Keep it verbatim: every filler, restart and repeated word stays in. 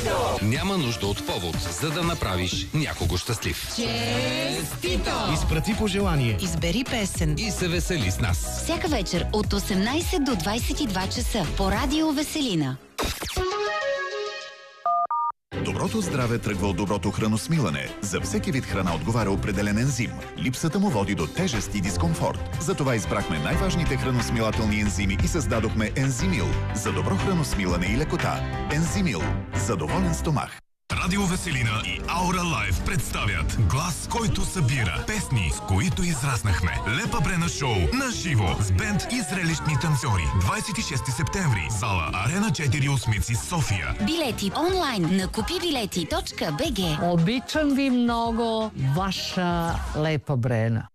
Честито! Няма нужда от повод, за да направиш някого щастлив. Честито! Изпрати пожелание. Избери песен И се весели с нас. Всяка вечер от осемнайсет до двайсет и два часа по Радио Веселина. Доброто здраве тръгва от доброто храносмилане. За всеки вид храна отговаря определен ензим. Липсата му води до тежест и дискомфорт. Затова избрахме най-важните храносмилателни ензими и създадохме Ензимил за добро храносмилане и лекота. Ензимил за доволен стомах. Радио Веселина и Аура Лайв представят глас, който събира песни, с които израснахме. Лепа Брена шоу на живо с бенд и зрелищни танцори. двайсет и шести септември. Зала Арена четири Осмици, София. Билети онлайн на купи билети точка би джи. Обичам ви много, ваша Лепа Брена.